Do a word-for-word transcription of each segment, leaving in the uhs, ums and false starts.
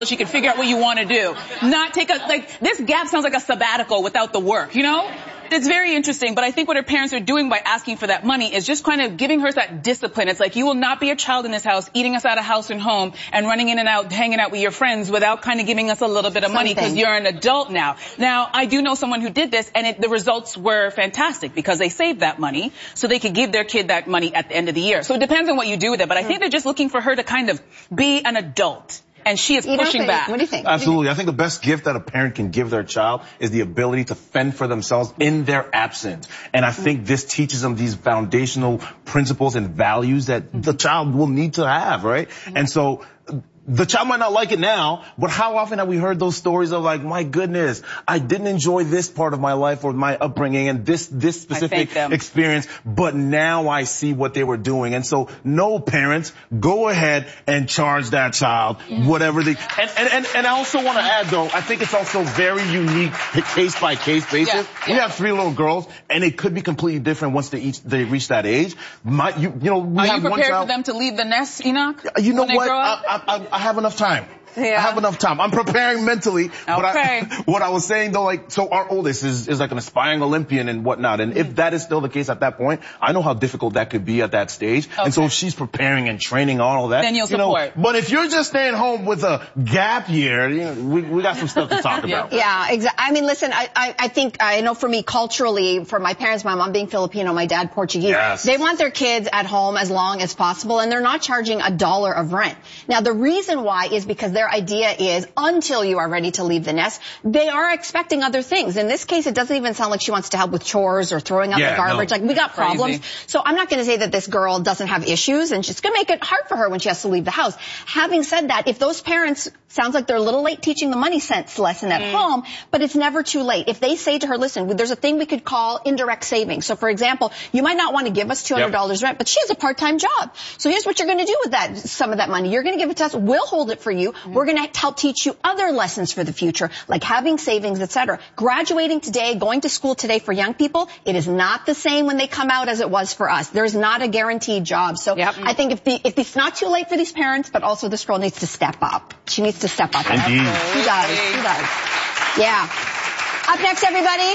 she can figure out what you want to do. Not take a, like, this gap sounds like a sabbatical without the work, you know? It's very interesting, but I think what her parents are doing by asking for that money is just kind of giving her that discipline. It's like, you will not be a child in this house, eating us out of house and home, and running in and out, hanging out with your friends without kind of giving us a little bit of money because you're an adult now. Now, I do know someone who did this, and it, the results were fantastic because they saved that money so they could give their kid that money at the end of the year. So it depends on what you do with it, but I think they're just looking for her to kind of be an adult. And she is pushing back. What do you think? Absolutely. I think the best gift that a parent can give their child is the ability to fend for themselves in their absence. And I think this teaches them these foundational principles and values that the child will need to have, right? And so the child might not like it now, but how often have we heard those stories of like, my goodness, I didn't enjoy this part of my life or my upbringing and this this specific experience, but now I see what they were doing. And so, no, parents, go ahead and charge that child yeah. whatever they. And, and and and I also want to add though, I think it's also very unique, case by case basis. Yeah. Yeah. We have three little girls, and it could be completely different once they each they reach that age. My, you, you know, we Are have you prepared one child, for them to leave the nest, Enoch? You know what? I, I, I have enough time. Yeah. I have enough time. I'm preparing mentally. Okay. But I, what I was saying though, like, so our oldest is, is like an aspiring Olympian and whatnot. And mm. if that is still the case at that point, I know how difficult that could be at that stage. Okay. And so if she's preparing and training all of that, then you'll you support. Know, but if you're just staying home with a gap year, you know, we, we got some stuff to talk about. Yeah, exactly. I mean, listen, I, I, I think, I know for me culturally, for my parents, my mom being Filipino, my dad Portuguese, yes. they want their kids at home as long as possible, and they're not charging a dollar of rent. Now, the reason why is because their idea is until you are ready to leave the nest, they are expecting other things. In this case, it doesn't even sound like she wants to help with chores or throwing out yeah, the garbage. No. Like, we got problems. Crazy. So I'm not going to say that this girl doesn't have issues, and it's going to make it hard for her when she has to leave the house. Having said that, if those parents, sounds like they're a little late teaching the money sense lesson at mm. home, but it's never too late. If they say to her, listen, there's a thing we could call indirect savings. So for example, you might not want to give us two hundred dollars yep. rent, but she has a part-time job. So here's what you're going to do with that, some of that money. You're going to give it to us. We'll hold it for you. Mm. We're going to help teach you other lessons for the future, like having savings, et cetera. Graduating today, going to school today for young people, it is not the same when they come out as it was for us. There's not a guaranteed job. So yep. I think if the, if it's not too late for these parents, but also this girl needs to step up. She needs to step up. Indeed. She does. She does. Yeah. Up next, everybody.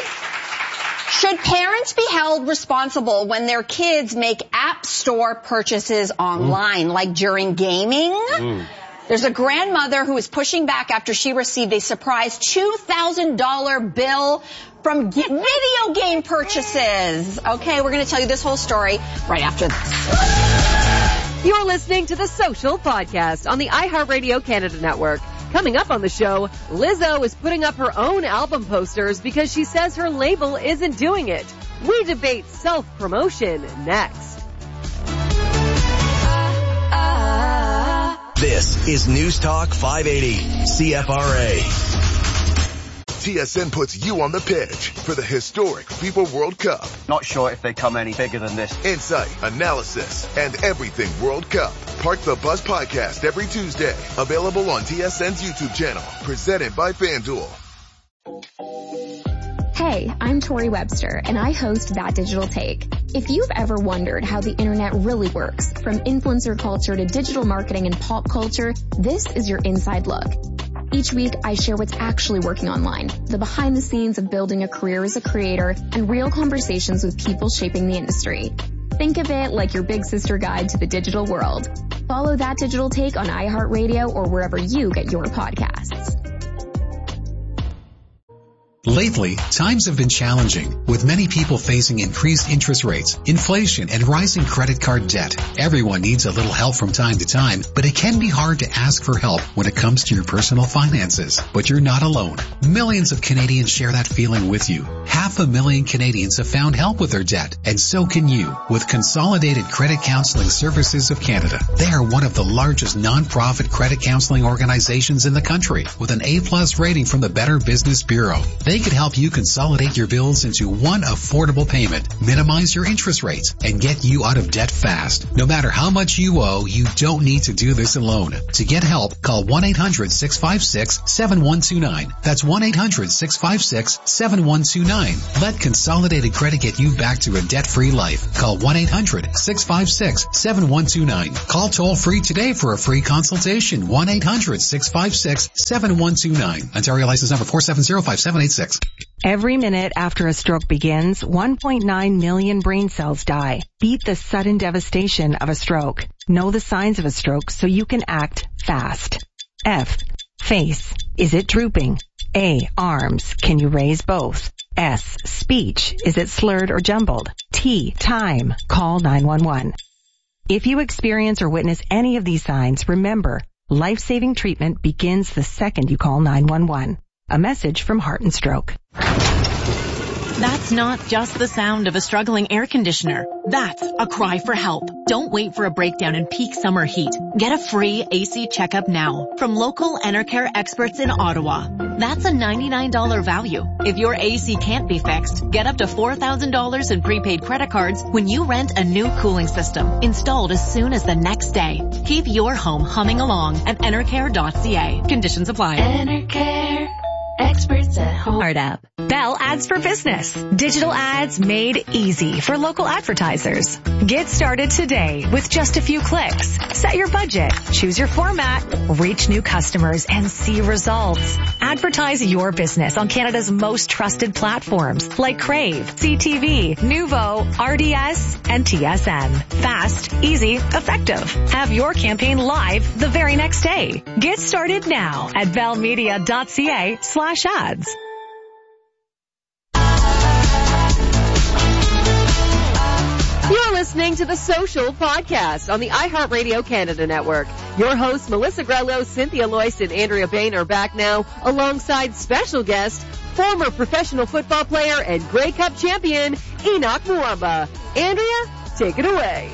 Should parents be held responsible when their kids make app store purchases online, mm. like during gaming? Mm. There's a grandmother who is pushing back after she received a surprise two thousand dollars bill from video game purchases. Okay, we're going to tell you this whole story right after this. You're listening to The Social Podcast on the iHeartRadio Canada Network. Coming up on the show, Lizzo is putting up her own album posters because she says her label isn't doing it. We debate self-promotion next. This is News Talk five eighty, C F R A. T S N puts you on the pitch for the historic FIFA World Cup. Not sure if they come any bigger than this. Insight, analysis, and everything World Cup. Park the Bus podcast every Tuesday. Available on T S N's YouTube channel. Presented by FanDuel. Hey, I'm Tori Webster, and I host That Digital Take. If you've ever wondered how the internet really works, from influencer culture to digital marketing and pop culture, this is your inside look. Each week, I share what's actually working online, the behind the scenes of building a career as a creator, and real conversations with people shaping the industry. Think of it like your big sister guide to the digital world. Follow That Digital Take on iHeartRadio or wherever you get your podcasts. Lately, times have been challenging, with many people facing increased interest rates, inflation, and rising credit card debt. Everyone needs a little help from time to time, but it can be hard to ask for help when it comes to your personal finances. But you're not alone. Millions of Canadians share that feeling with you. Half a million Canadians have found help with their debt, and so can you, with Consolidated Credit Counseling Services of Canada. They are one of the largest non-profit credit counseling organizations in the country, with an A plus rating from the Better Business Bureau. They They could help you consolidate your bills into one affordable payment, minimize your interest rates, and get you out of debt fast. No matter how much you owe, you don't need to do this alone. To get help, call one eight hundred six five six seven one two nine. That's one eight hundred six five six seven one two nine. Let Consolidated Credit get you back to a debt-free life. Call one eight hundred six five six seven one two nine. Call toll-free today for a free consultation. one eight hundred six five six seven one two nine. Ontario license number four seven zero five seven eight six. Every minute after a stroke begins, one point nine million brain cells die. Beat the sudden devastation of a stroke. Know the signs of a stroke so you can act fast. F. Face. Is it drooping? A. Arms. Can you raise both? S. Speech. Is it slurred or jumbled? T. Time. Call nine one one. If you experience or witness any of these signs, remember, life-saving treatment begins the second you call nine one one. A message from Heart and Stroke. That's not just the sound of a struggling air conditioner. That's a cry for help. Don't wait for a breakdown in peak summer heat. Get a free A C checkup now from local Enercare experts in Ottawa. That's a ninety-nine dollars value. If your A C can't be fixed, get up to four thousand dollars in prepaid credit cards when you rent a new cooling system, installed as soon as the next day. Keep your home humming along at enercare dot c a. Conditions apply. Enercare. Experts at home. Hard app. Bell Ads for Business. Digital ads made easy for local advertisers. Get started today with just a few clicks. Set your budget, choose your format, reach new customers, and see results. Advertise your business on Canada's most trusted platforms like Crave, C T V, Nuvo, R D S, and T S N. Fast, easy, effective. Have your campaign live the very next day. Get started now at bellmedia dot c a slash ads. You're listening to The Social Podcast on the iHeartRadio Canada Network. Your hosts, Melissa Grello, Cynthia Loyce, and Andrea Bain are back now alongside special guest, former professional football player and Grey Cup champion, Enoch Muamba. Andrea, take it away.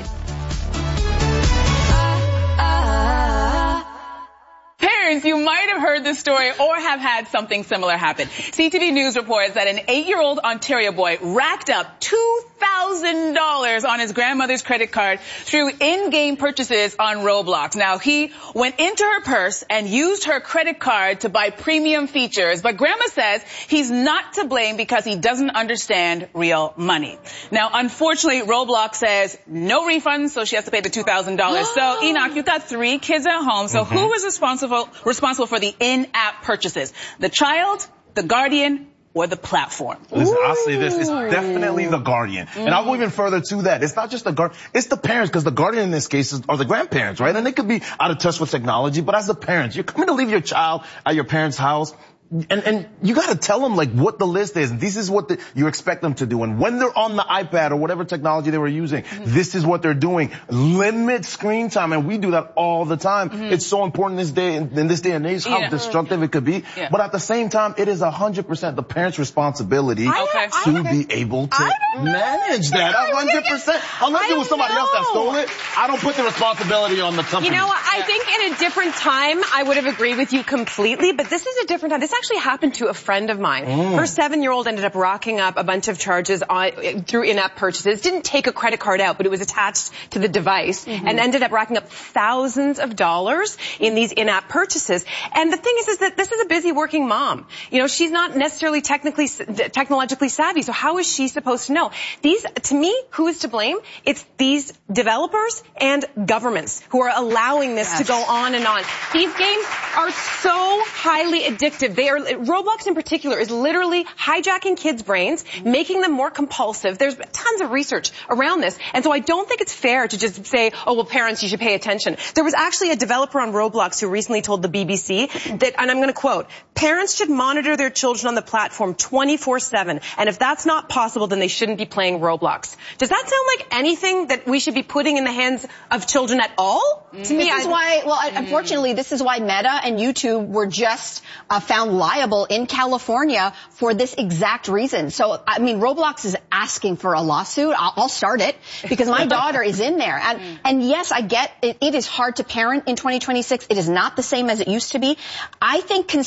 Parents, you might have heard this story or have had something similar happen. C T V News reports that an eight-year-old Ontario boy racked up two thousand dollars on his grandmother's credit card through in-game purchases on Roblox. Now, he went into her purse and used her credit card to buy premium features, but Grandma says he's not to blame because he doesn't understand real money. Now, unfortunately, Roblox says no refunds, so she has to pay the two thousand dollars. So, Enoch, you've got three kids at home, so mm-hmm. who is responsible responsible for the in-app purchases? The child, the guardian, or the platform? Listen, I'll say this. It's definitely the guardian. Mm. And I'll go even further to that. It's not just the guardian. It's the parents, because the guardian in this case is, are the grandparents, right? And they could be out of touch with technology, but as the parents, you're coming to leave your child at your parents' house. And, and you gotta tell them like what the list is. This is what the, you expect them to do. And when they're on the iPad or whatever technology they were using, mm-hmm. this is what they're doing. Limit screen time. And we do that all the time. Mm-hmm. It's so important this day, in, in this day and age, how yeah. destructive it could be. Yeah. But at the same time, it is a hundred percent the parent's responsibility I, to I, be able to manage that. A hundred percent. Unless it was somebody know. else that stole it, I don't put the responsibility on the company. You know what? I think in a different time, I would have agreed with you completely, but this is a different time. This actually happened to a friend of mine. Mm. Her seven-year-old ended up racking up a bunch of charges on, through in-app purchases. Didn't take a credit card out, but it was attached to the device, mm-hmm. and ended up racking up thousands of dollars in these in-app purchases. And the thing is, is that this is a busy working mom. You know, she's not necessarily technically, technologically savvy, so how is she supposed to know? These, to me, who is to blame? It's these developers and governments who are allowing this yes. to go on and on. These games are so highly addictive. They are, Roblox in particular is literally hijacking kids' brains, making them more compulsive. There's tons of research around this. And so I don't think it's fair to just say, oh, well, parents, you should pay attention. There was actually a developer on Roblox who recently told the B B C that, and I'm going to quote, parents should monitor their children on the platform twenty-four seven. And if that's not possible, then they shouldn't be playing Roblox. Does that sound like anything that we should be putting in the hands of children at all? Mm. To me, this is why, well, mm. unfortunately, this is why Meta and YouTube were just uh, found liable in California for this exact reason. So, I mean, Roblox is asking for a lawsuit. I'll, I'll start it because my daughter is in there. And, mm. and yes, I get it, it is hard to parent in twenty twenty-six. It is not the same as it used to be. I think considering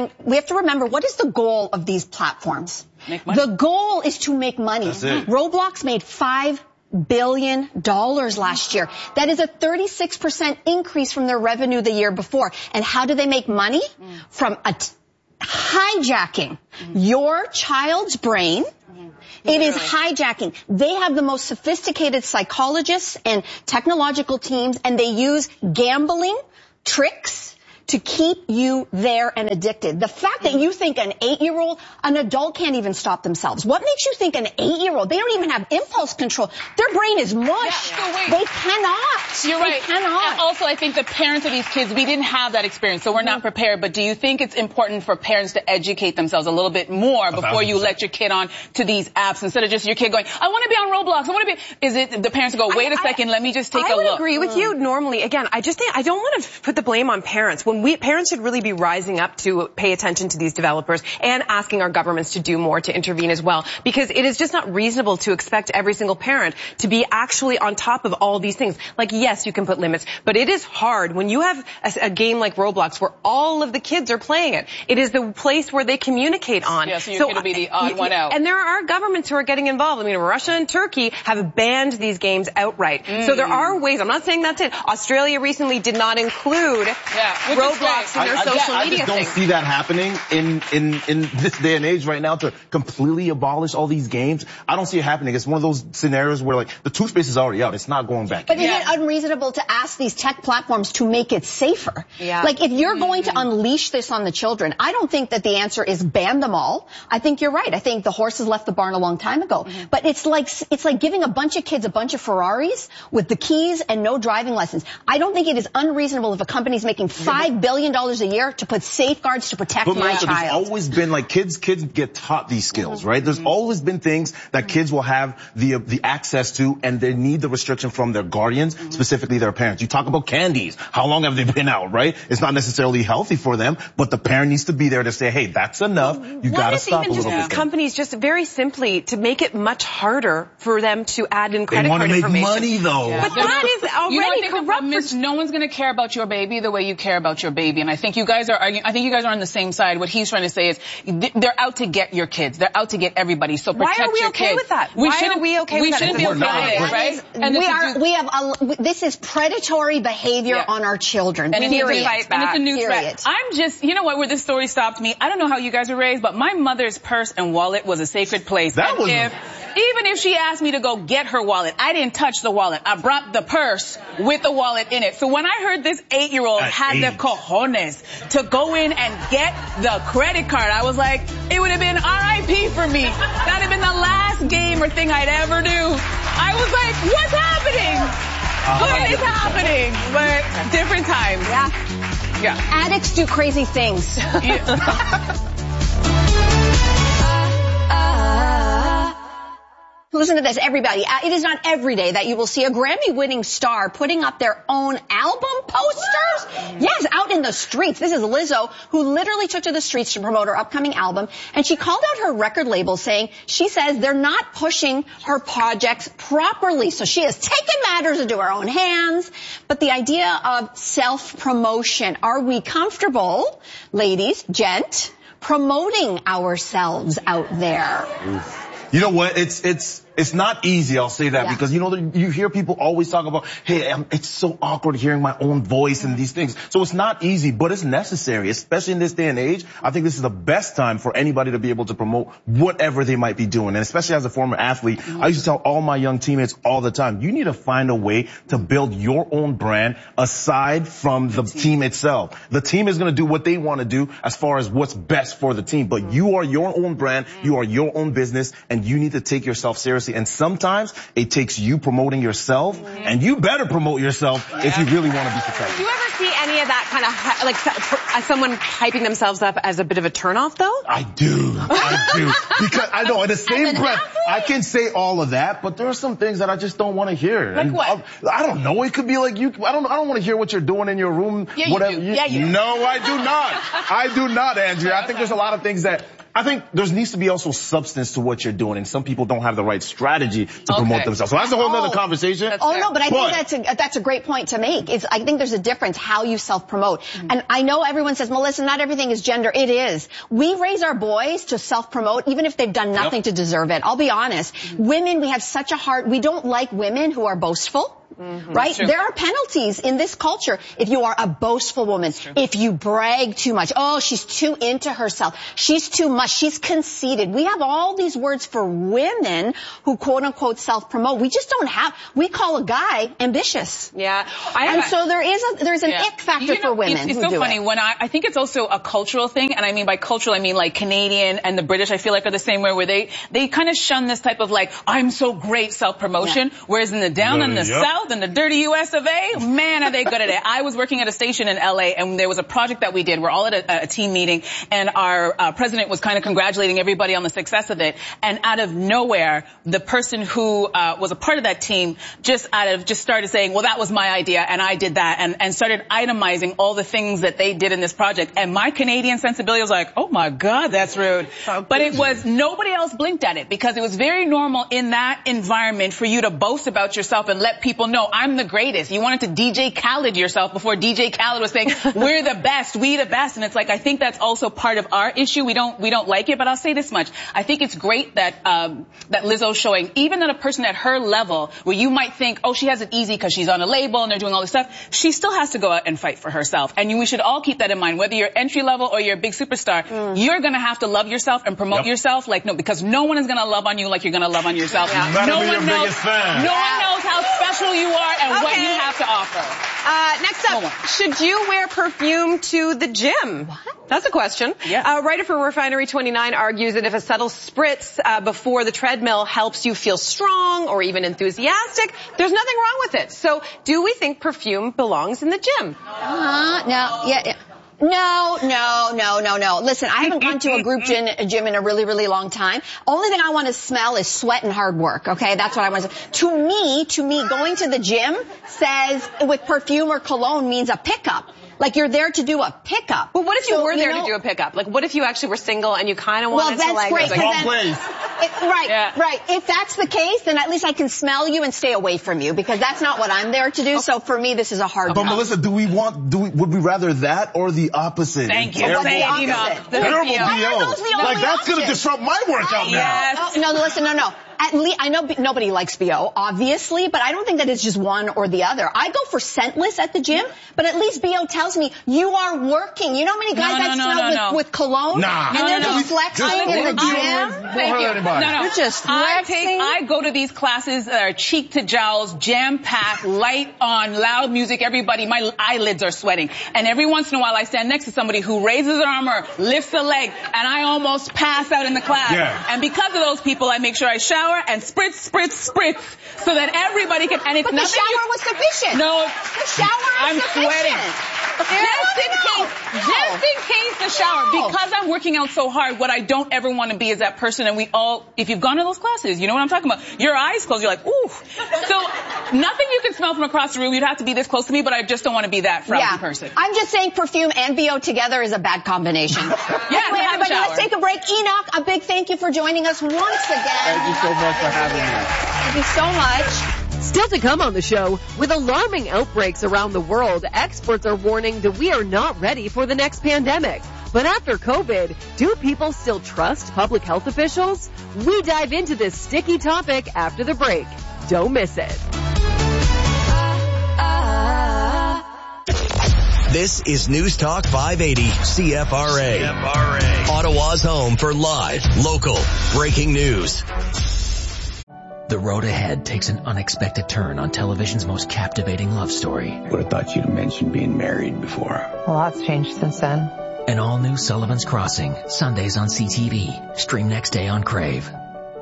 I, we have to remember, what is the goal of these platforms? Make money. The goal is to make money. That's it. Roblox made five billion dollars last year. That is a thirty-six percent increase from their revenue the year before. And how do they make money? Mm. From a t- hijacking mm. your child's brain. Mm. It is hijacking. They have the most sophisticated psychologists and technological teams, and they use gambling tricks to keep you there and addicted. The fact that you think an eight-year-old, an adult can't even stop themselves. What makes you think an eight-year-old, they don't even have impulse control. Their brain is mush. Yeah, so wait. They cannot. You're they right. cannot. And also, I think the parents of these kids, we didn't have that experience, so we're not prepared. But do you think it's important for parents to educate themselves a little bit more before you let your kid on to these apps instead of just your kid going, I want to be on Roblox, I want to be, is it the parents go, wait I, a second, I, let me just take I a look. I would agree with you normally. Again, I just think, I don't want to put the blame on parents. When we, parents should really be rising up to pay attention to these developers and asking our governments to do more to intervene as well, because it is just not reasonable to expect every single parent to be actually on top of all these things. Like, yes, you can put limits, but it is hard when you have a, a game like Roblox where all of the kids are playing it. It is the place where they communicate on. Yeah, so you're so, going to be the odd one out. And there are governments who are getting involved. I mean, Russia and Turkey have banned these games outright. Mm. So there are ways. I'm not saying that's it. Australia recently did not include yeah, Roblox in their I, I, social I, media I just don't thing. see that happening in, in, in this day and age right now to completely abolish all these games. I don't see it happening. It's one of those scenarios where, like, the toothpaste is already out. It's not going back. But in. is it unreasonable to ask these tech platforms to make it safer? Yeah. Like, if you're going to unleash this on the children, I don't think that the answer is ban them all. I think you're right. I think the horses left the barn a long time ago. Mm-hmm. But it's like, it's like giving a bunch of kids a bunch of Ferraris with the keys and no driving lessons. I don't think it is unreasonable if a company's making five billion dollars a year to put safeguards to protect but my Melissa, child. There's always been, like, kids, kids get taught these skills, right? There's always been things that kids will have the, uh, the access to, and they need the restriction from their guardians, mm-hmm. specifically their parents. You talk about candies. How long have they been out, right? It's not necessarily healthy for them, but the parent needs to be there to say, hey, that's enough. You gotta stop a little bit. Why just companies just very simply to make it much harder for them to add in credit card information? They want to make money, though. Yeah. But that is already you know, I think corrupt. Miss, no one's going to care about your baby the way you care about your baby, and I think you guys are arguing. I think you guys are on the same side. What he's trying to say is they're out to get your kids. They're out to get everybody. So protect Why are we your okay kids. with that? We Why are we okay we with that? We shouldn't be okay with it, right? And we are. We have. A, this is predatory behavior yeah. on our children. And period. It's a, and it's a new period. threat. I'm just. You know what? Where this story stopped me. I don't know how you guys were raised, but my mother's purse and wallet was a sacred place. That and was. If, even if she asked me to go get her wallet, I didn't touch the wallet. I brought the purse with the wallet in it. So when I heard this eight-year-old At had eight. the cojones to go in and get the credit card, I was like, it would have been R I P for me. That would have been the last game or thing I'd ever do. I was like, what's happening? Uh, what is happening? But different times. Yeah. Yeah. Addicts do crazy things. Yeah. Listen to this, everybody. It is not every day that you will see a Grammy-winning star putting up their own album posters. Yes, out in the streets. This is Lizzo, who literally took to the streets to promote her upcoming album. And she called out her record label, saying she says they're not pushing her projects properly. So she has taken matters into her own hands. But the idea of self-promotion, are we comfortable, ladies, gent, promoting ourselves out there? Oof. You know what? It's, it's, it's not easy, I'll say that, yeah. because, you know, you hear people always talk about, hey, um, it's so awkward hearing my own voice and these things. So it's not easy, but it's necessary, especially in this day and age. I think this is the best time for anybody to be able to promote whatever they might be doing. And especially as a former athlete, mm-hmm. I used to tell all my young teammates all the time, you need to find a way to build your own brand aside from the team itself. The team is going to do what they want to do as far as what's best for the team, but you are your own brand, you are your own business, and you need to take yourself seriously. And sometimes it takes you promoting yourself, mm-hmm. and you better promote yourself yeah. if you really want to be successful. Do you ever see any of that kind of, like, as someone hyping themselves up as a bit of a turnoff, though? I do. I do. Because I know, in the same breath, I can say all of that, but there are some things that I just don't want to hear. Like and what? I, I don't know. It could be like you, I don't I don't want to hear what you're doing in your room. Yeah, whatever. you do. Yeah, you do. No, I do not. I do not, Andrea. I think there's a lot of things that I think there needs to be also substance to what you're doing, and some people don't have the right strategy to Okay. promote themselves. So that's a whole Oh. other conversation. Oh no, but I But- think that's a that's a great point to make. Is I think there's a difference how you self-promote. Mm-hmm. And I know everyone says, Melissa, not everything is gender. It is. We raise our boys to self-promote even if they've done nothing to deserve it. I'll be honest. Mm-hmm. Women, we have such a hard, we don't like women who are boastful. Mm-hmm. Right? True. There are penalties in this culture if you are a boastful woman, if you brag too much. Oh, she's too into herself. She's too much. She's conceited. We have all these words for women who quote unquote self-promote. We just don't have, we call a guy ambitious. Yeah. I- and I- so there is a, there's an Yeah. ick factor You know, for women It's, it's who so do funny it. when I, I think it's also a cultural thing, and I mean by cultural, I mean like Canadian and the British. I feel like are the same way, where they they kind of shun this type of like I'm so great self-promotion, whereas in the down in the Yep. South and the dirty U S of A, man, are they good at it. I was working at a station in L A, and there was a project that we did. We're all at a, a team meeting, and our uh, president was kind of congratulating everybody on the success of it. And out of nowhere, the person who uh, was a part of that team just out of just started saying, well, that was my idea, and I did that, and, and started itemizing all the things that they did in this project. And my Canadian sensibility was like, oh my God, that's rude. But it was, nobody else blinked at it, because it was very normal in that environment for you to boast about yourself and let people know I'm the greatest. You wanted to D J Khaled yourself before D J Khaled was saying, we're the best, we the best. And it's like, I think that's also part of our issue. We don't, we don't like it, but I'll say this much. I think it's great that, um, that Lizzo's showing, even that a person at her level, where you might think, oh, she has it easy because she's on a label and they're doing all this stuff, she still has to go out and fight for herself. And we should all keep that in mind. Whether you're entry level or you're a big superstar, mm. you're gonna have to love yourself and promote Yep. yourself. Like, no, because no one is gonna love on you like you're gonna love on yourself. You better no be one your knows, biggest fan. no one knows how special you are and what Okay. you have to offer. Uh, next up, should you wear perfume to the gym? What? That's a question. Yeah. Uh, writer for Refinery twenty-nine argues that if a subtle spritz uh, before the treadmill helps you feel strong or even enthusiastic, there's nothing wrong with it. So, do we think perfume belongs in the gym? Uh, no, yeah, yeah. No, no, no, no, no. Listen, I haven't gone to a group gym, a gym in a really, really long time. Only thing I want to smell is sweat and hard work, okay? That's what I want to To me, to me, going to the gym says with perfume or cologne means a pickup. Like you're there to do a pickup. But what if you So, were there know, to do a pickup? Like, what if you actually were single and you kind of Well, wanted that's to like... great. like, 'cause then- It, right, Yeah. right. If that's the case, then at least I can smell you and stay away from you, because that's not what I'm there to do. So for me, this is a hard But no. Melissa, do we want, do we, would we rather that or the opposite? Thank you. Terrible, Thank you. terrible The B B O. Why are O. those the Like only that's gonna options? disrupt my workout now. Yes. Oh, no, listen, no, no. At least, I know B- nobody likes B O, obviously, but I don't think that it's just one or the other. I go for scentless at the gym, but at least B O tells me you are working. You know how many guys No, that no, no, smell no, with, no. with cologne? Nah. And No, they're no, no. just flexing Just in the don't gym? hurt Thank you. anybody. No, no. You're just I flexing. take, I go to these classes that are cheek to jowls, jam packed, light on, loud music. Everybody, my eyelids are sweating. And every once in a while, I stand next to somebody who raises an arm or lifts a leg, and I almost pass out in the class. Yeah. And because of those people, I make sure I shower and spritz, spritz, spritz, so that everybody can. And it's But the nothing shower you, was sufficient. No, The shower is I'm sufficient. sweating. Just in No, case, no. just in case the shower. No. Because I'm working out so hard, what I don't ever want to be is that person. And we all, if you've gone to those classes, you know what I'm talking about. Your eyes closed, you're like, ooh. So nothing you can smell from across the room. You'd have to be this close to me, but I just don't want to be that frowsy Yeah. person. I'm just saying perfume and B O together is a bad combination. Yeah, Anyway, have a everybody, let's shower. take a break. Enoch, a big thank you for joining us once again. Thank you so much for having me. Thank you so much. Still to come on the show, with alarming outbreaks around the world, experts are warning that we are not ready for the next pandemic. But after COVID, do people still trust public health officials? We dive into this sticky topic after the break. Don't miss it. This is News Talk five eighty C F R A. C F R A. Ottawa's home for live, local, breaking news. The road ahead takes an unexpected turn on television's most captivating love story. Would have thought you'd have mentioned being married before. A lot's changed since then. An all-new Sullivan's Crossing, Sundays on C T V. Stream next day on Crave.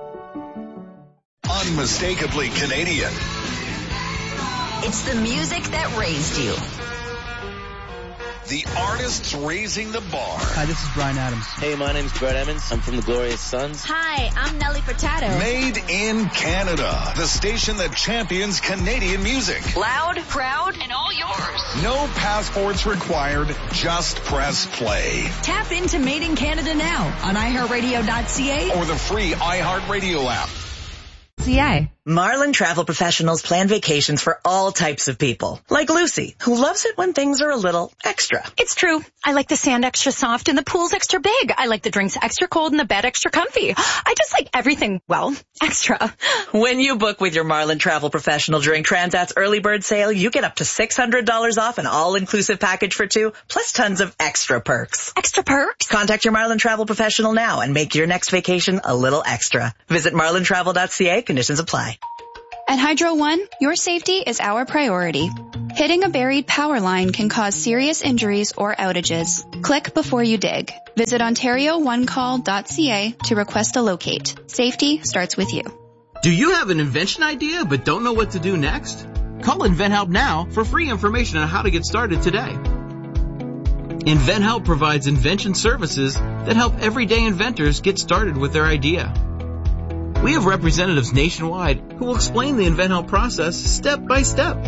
Unmistakably Canadian. It's the music that raised you. The artists raising the bar. Hi, this is Bryan Adams. Hey, my name's Brett Emmons. I'm from the Glorious Sons. Hi, I'm Nelly Furtado. Made in Canada. The station that champions Canadian music. Loud, proud, and all yours. No passports required. Just press play. Tap into Made in Canada now on i heart radio dot c a or the free iHeartRadio app. C A. Marlin Travel Professionals plan vacations for all types of people. Like Lucy, who loves it when things are a little extra. It's true. I like the sand extra soft and the pool's extra big. I like the drinks extra cold and the bed extra comfy. I just like everything, well, extra. When you book with your Marlin Travel Professional during Transat's early bird sale, you get up to six hundred dollars off an all-inclusive package for two, plus tons of extra perks. Extra perks? Contact your Marlin Travel Professional now and make your next vacation a little extra. Visit marlin travel dot c a. Conditions apply. At Hydro One, your safety is our priority. Hitting a buried power line can cause serious injuries or outages. Click before you dig. Visit ontario one call dot c a to request a locate. Safety starts with you. Do you have an invention idea but don't know what to do next? Call InventHelp now for free information on how to get started today. InventHelp provides invention services that help everyday inventors get started with their idea. We have representatives nationwide who will explain the InventHelp process step by step.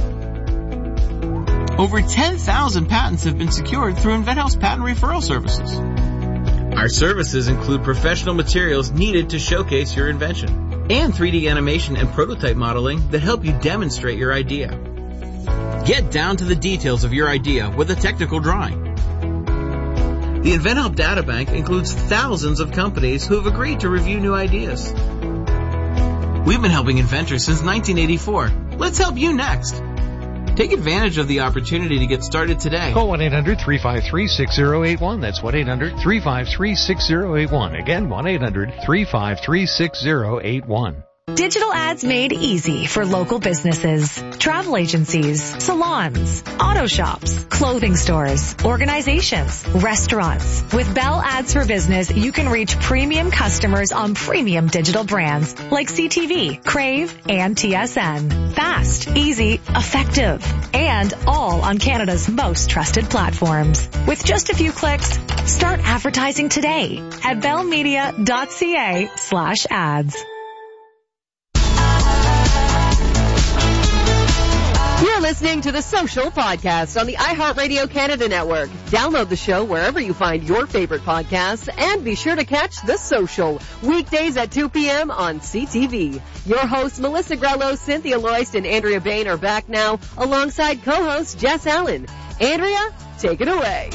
Over ten thousand patents have been secured through InventHelp's patent referral services. Our services include professional materials needed to showcase your invention and three D animation and prototype modeling that help you demonstrate your idea. Get down to the details of your idea with a technical drawing. The InventHelp Databank includes thousands of companies who have agreed to review new ideas. We've been helping inventors since nineteen eighty-four. Let's help you next. Take advantage of the opportunity to get started today. Call one eight hundred three five three six zero eight one. That's one eight hundred three five three six zero eight one. Again, one eight hundred three five three six zero eight one. Digital ads made easy for local businesses, travel agencies, salons, auto shops, clothing stores, organizations, restaurants. With Bell Ads for Business, you can reach premium customers on premium digital brands like C T V, Crave, and T S N. Fast, easy, effective, and all on Canada's most trusted platforms. With just a few clicks, start advertising today at bellmedia dot c a slash ads. You're listening to The Social Podcast on the iHeartRadio Canada Network. Download the show wherever you find your favorite podcasts and be sure to catch The Social weekdays at two p.m. on C T V. Your hosts Melissa Grello, Cynthia Loist, and Andrea Bain are back now alongside co-host Jess Allen. Andrea, take it away.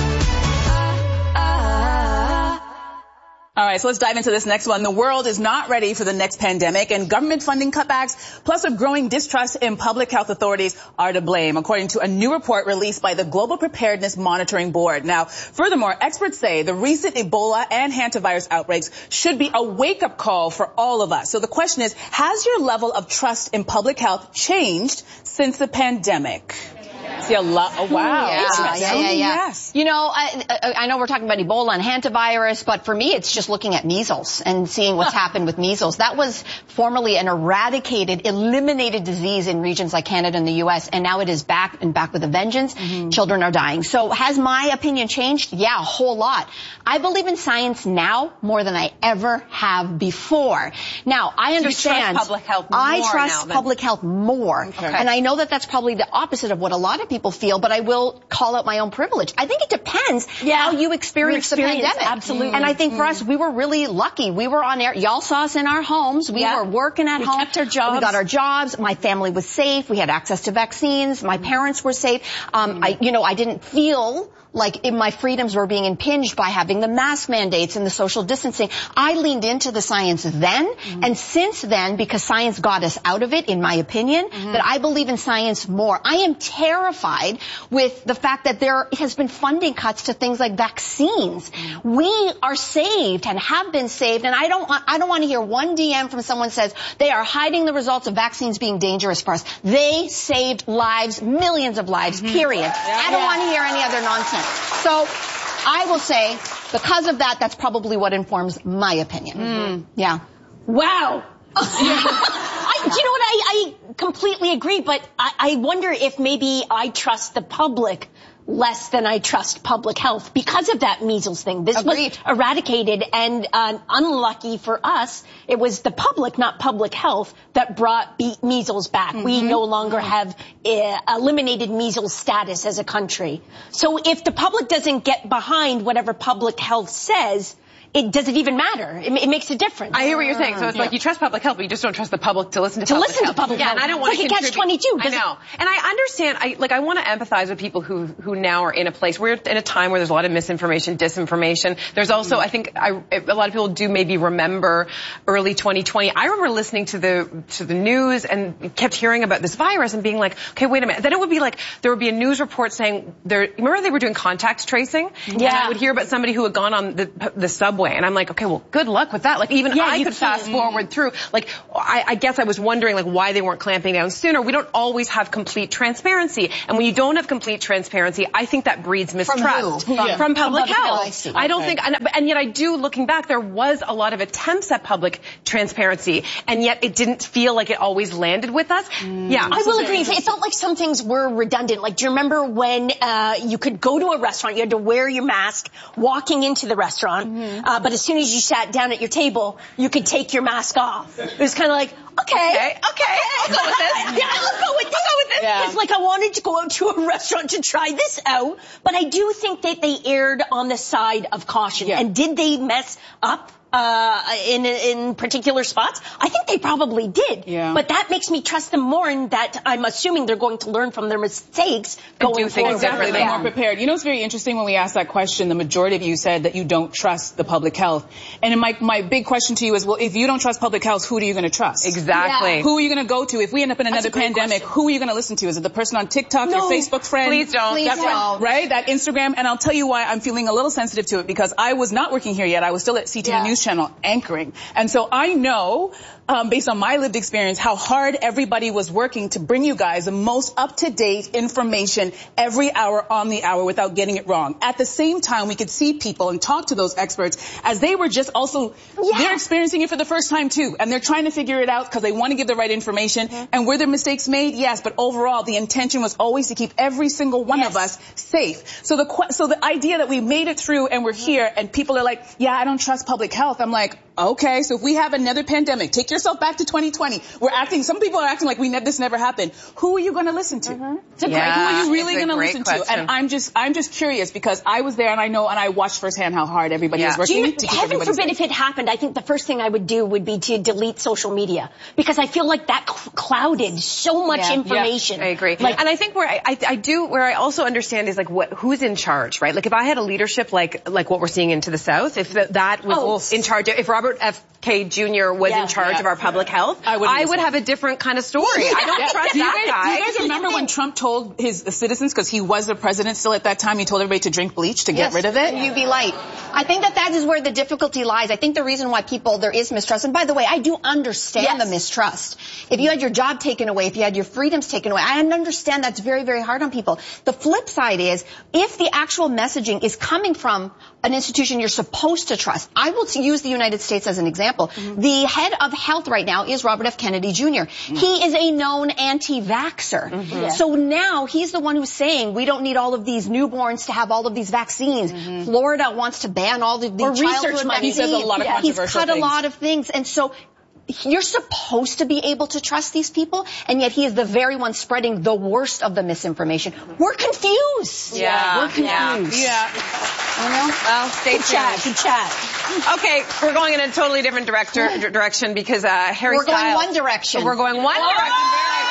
All right, so let's dive into this next one. The world is not ready for the next pandemic, and government funding cutbacks plus a growing distrust in public health authorities are to blame, according to a new report released by the Global Preparedness Monitoring Board. Now, furthermore, experts say the recent Ebola and hantavirus outbreaks should be a wake-up call for all of us. So the question is, has your level of trust in public health changed since the pandemic? See a lot. Oh, wow. Yeah, yeah, yeah, yeah. Yes. You know, I, I know we're talking about Ebola and hantavirus, but for me, it's just looking at measles and seeing what's happened with measles. That was formerly an eradicated, eliminated disease in regions like Canada and the U S, and now it is back and back with a vengeance. Mm-hmm. Children are dying. So has my opinion changed? Yeah, a whole lot. I believe in science now more than I ever have before. Now, I understand. You trust public health more I trust now public health more. Okay. And I know that that's probably the opposite of what a lot of people feel, but I will call out my own privilege. I think it depends yeah. how you experience, experience the pandemic. Absolutely. And I think for mm. us, we were really lucky. We were on air. Y'all saw us in our homes. We yeah. were working at we home. We kept our jobs. We got our jobs. My family was safe. We had access to vaccines. My mm. parents were safe. Um, mm. I, you know, I didn't feel like if my freedoms were being impinged by having the mask mandates and the social distancing. I leaned into the science then, mm-hmm. and since then, because science got us out of it, in my opinion, mm-hmm. that I believe in science more. I am terrified with the fact that there has been funding cuts to things like vaccines. Mm-hmm. We are saved and have been saved, and I don't want, I don't want to hear one D M from someone says they are hiding the results of vaccines being dangerous for us. They saved lives, millions of lives, mm-hmm. period. Yeah. I don't yeah. want to hear any other nonsense. So I will say, because of that, that's probably what informs my opinion. Mm. Yeah. Wow. I, do you know what? I, I completely agree, but I, I wonder if maybe I trust the public less than I trust public health because of that measles thing. This Agreed. was eradicated, and uh, unlucky for us, it was the public, not public health, that brought be- measles back. Mm-hmm. We no longer have uh, eliminated measles status as a country. So if the public doesn't get behind whatever public health says, it does it even matter? It, it makes a difference. I hear what you're saying. So it's yeah. like you trust public health, but you just don't trust the public to listen to, to public listen health. to public yeah, health. And I don't it's want like to a catch twenty-two. I know. And I understand, I like, I want to empathize with people who, who now are in a place, we're in a time where there's a lot of misinformation, disinformation. There's also, I think, I, a lot of people do maybe remember early twenty twenty. I remember listening to the, to the news and kept hearing about this virus and being like, okay, wait a minute. Then it would be like, there would be a news report saying, there, remember they were doing contact tracing? Yeah. And I would hear about somebody who had gone on the, the subway, and I'm like, okay, well, good luck with that. Like, even yeah, I could fast can. forward through. Like, I, I guess I was wondering, like, why they weren't clamping down sooner. We don't always have complete transparency. And when you don't have complete transparency, I think that breeds mistrust. From who? From, Yeah. from public From health. I, see. I don't okay. think, and, and yet I do, looking back, there was a lot of attempts at public transparency, and yet it didn't feel like it always landed with us. Mm. Yeah. I will agree. It felt like some things were redundant. Like, do you remember when uh, you could go to a restaurant, you had to wear your mask walking into the restaurant, mm-hmm. uh, but as soon as you sat down at your table, you could take your mask off. It was kind of like, okay, okay, okay, I'll go with this. Yeah, I'll go with this. I'll go with this. Yeah. It's like I wanted to go out to a restaurant to try this out, but I do think that they erred on the side of caution. Yeah. And did they mess up uh in in particular spots? I think they probably did. Yeah. But that makes me trust them more in that I'm assuming they're going to learn from their mistakes and going do things forward. Exactly, they're yeah. more prepared. You know, it's very interesting when we asked that question, the majority of you said that you don't trust the public health. And my my big question to you is, well, if you don't trust public health, who are you going to trust? Exactly. Yeah. Who are you going to go to? If we end up in another pandemic, question. Who are you going to listen to? Is it the person on TikTok, no, your Facebook friend? Please don't. Please don't. Right? That Instagram. And I'll tell you why I'm feeling a little sensitive to it, because I was not working here yet. I was still at C T V yeah. News Channel anchoring. And so I know, um, based on my lived experience, how hard everybody was working to bring you guys the most up-to-date information every hour on the hour without getting it wrong. At the same time, we could see people and talk to those experts as they were just also, yeah. they're experiencing it for the first time too. And they're trying to figure it out because they want to give the right information. Mm-hmm. And were there mistakes made? Yes. But overall, the intention was always to keep every single one yes. of us safe. So the, so the idea that we made it through and we're here and people are like, yeah, I don't trust public health. I'm like, okay, so if we have another pandemic, take yourself back to twenty twenty. We're acting, some people are acting like we ne- this never happened. Who are you going to listen to? Mm-hmm. It's a yeah, great, who are you really going to listen question. to? And I'm just, I'm just curious because I was there and I know and I watched firsthand how hard everybody yeah. is working you, to keep heaven everybody forbid safe. if it happened, I think the first thing I would do would be to delete social media because I feel like that cl- clouded so much yeah. information. Yeah, I agree. Like, and I think where I, I, I do, where I also understand is like what, who's in charge, right? Like if I had a leadership like, like what we're seeing into the South, if that, that was oh. in charge, if Robert F. K. Junior was yeah, in charge yeah, of our public yeah. health, I, I would have a different kind of story. I don't yeah. trust do you that guys, guy. Do you guys remember when Trump told his citizens, because he was the president still at that time, he told everybody to drink bleach to yes, get rid of it? And U V light. I think that that is where the difficulty lies. I think the reason why people, there is mistrust, and by the way, I do understand yes. the mistrust. If you had your job taken away, if you had your freedoms taken away, I understand that's very, very hard on people. The flip side is, if the actual messaging is coming from an institution you're supposed to trust, I will use the United States as an example. Mm-hmm. The head of health right now is Robert F. Kennedy Junior Mm-hmm. He is a known anti-vaxxer. Mm-hmm. Yeah. So now he's the one who's saying we don't need all of these newborns to have all of these vaccines. Mm-hmm. Florida wants to ban all of the or childhood research money. vaccines. He says a lot of yeah. controversial He's cut things. a lot of things. And so you're supposed to be able to trust these people, and yet he is the very one spreading the worst of the misinformation. We're confused. Yeah. We're confused. Yeah. yeah. You know? Well, stay good tuned. chat. Good chat. Okay, we're going in a totally different director, direction because uh, Harry we're Styles. We're going one direction. We're going one oh! direction.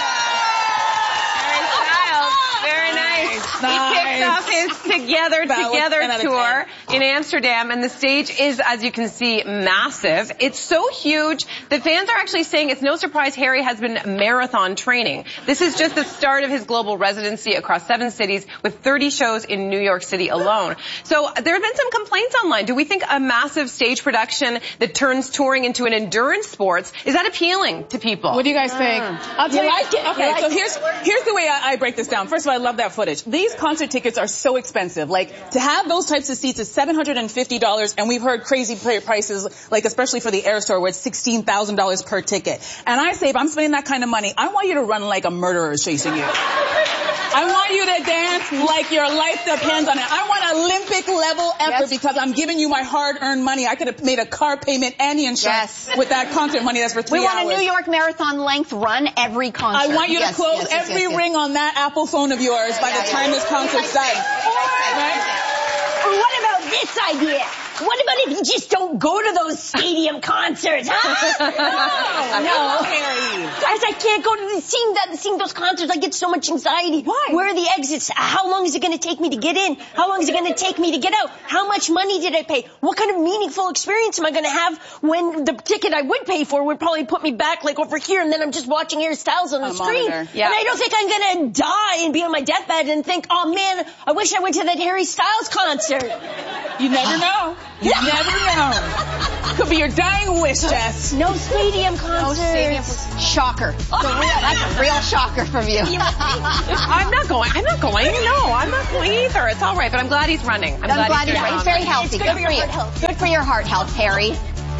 Very good. Harry Styles. Very nice. Nice. He kicked off his Together That Together tour in Amsterdam, and the stage is, as you can see, massive. It's so huge that fans are actually saying it's no surprise Harry has been marathon training. This is just the start of his global residency across seven cities with thirty shows in New York City alone. So there have been some complaints online. Do we think a massive stage production that turns touring into an endurance sports, is that appealing to people? What do you guys think? Mm. I'll tell you you. like it. Okay, you like so it. here's here's the way I, I break this down. First of all, I love that footage. These concert tickets are so expensive. Like, to have those types of seats is seven hundred fifty dollars, and we've heard crazy prices, like especially for the Air Store, where it's sixteen thousand dollars per ticket. And I say, if I'm spending that kind of money, I want you to run like a murderer is chasing you. I want you to dance like your life depends on it. I want Olympic level effort yes. because I'm giving you my hard-earned money. I could have made a car payment and the insurance yes. with that concert money that's for three we hours. We want a New York Marathon length run every concert. I want you yes, to close yes, yes, every yes, yes. ring on that Apple phone of yours by yeah, the time yeah. this concert's done. Right? Or what about this idea? What about if you just don't go to those stadium concerts, huh? No, no. Guys, I can't go to the, seeing that, seeing those concerts. I get so much anxiety. Why? Where are the exits? How long is it going to take me to get in? How long is it going to take me to get out? How much money did I pay? What kind of meaningful experience am I going to have when the ticket I would pay for would probably put me back like over here, and then I'm just watching Harry Styles on the A screen. Yeah. And I don't think I'm going to die and be on my deathbed and think, oh man, I wish I went to that Harry Styles concert. You never know. You yeah. never know. Could be your dying wish, Jess. No stadium concerts. No stadium. Shocker. Oh. So real, that's a real shocker from you. I'm not going. I'm not going. No, I'm not going either. It's all right, but I'm glad he's running. I'm, I'm glad, glad he's, he's, he's very healthy. It's good, good for for your you. heart health. Good for your heart health, Harry.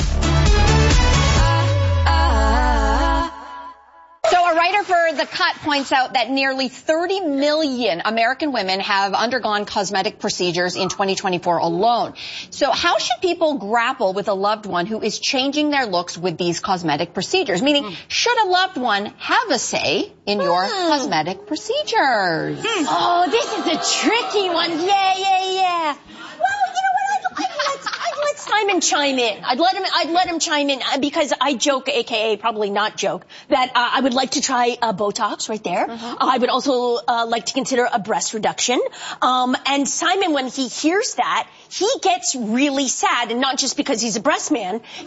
So a writer for The Cut points out that nearly thirty million American women have undergone cosmetic procedures in twenty twenty-four alone. So how should people grapple with a loved one who is changing their looks with these cosmetic procedures? Meaning, mm. should a loved one have a say in your mm. cosmetic procedures? Mm. Oh, this is a tricky one. Yeah, yeah, yeah. Well, you know what? I'd, I'd, let, I'd let Simon chime in. I'd let him. I'd let him chime in because I joke, aka probably not joke, that uh, I would like to try uh, Botox right there. Mm-hmm. uh, I would also uh, like to consider a breast reduction. Um, and Simon, when he hears that, he gets really sad, and not just because he's a breast man. He